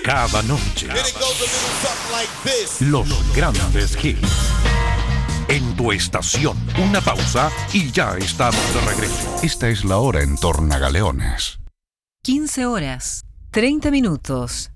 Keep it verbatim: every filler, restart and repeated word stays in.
Cada noche. Los grandes hits. En tu estación. Una pausa y ya estamos de regreso. Esta es la hora en Tornagaleones. quince horas, treinta minutos.